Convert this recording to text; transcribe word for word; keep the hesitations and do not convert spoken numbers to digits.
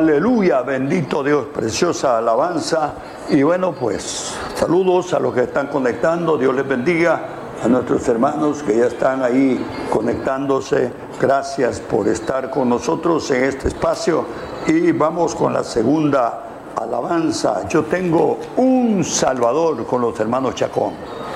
aleluya, bendito Dios, preciosa alabanza. Y bueno, pues saludos a los que están conectando, Dios les bendiga, a nuestros hermanos que ya están ahí conectándose, gracias por estar con nosotros en este espacio. Y vamos con la segunda alabanza. Yo tengo un Salvador, con los hermanos Chacón.